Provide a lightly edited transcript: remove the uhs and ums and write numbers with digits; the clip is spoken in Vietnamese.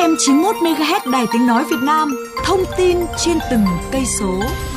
FM 91 MHz Đài Tiếng nói Việt Nam, thông tin trên từng cây số.